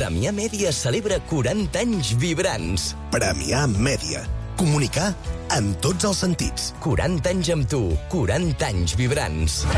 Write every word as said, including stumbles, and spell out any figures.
Premià Mèdia celebra quaranta anys vibrants. Premià Mèdia. Comunicar en tots els sentits. quaranta anys amb tu, quaranta anys vibrants.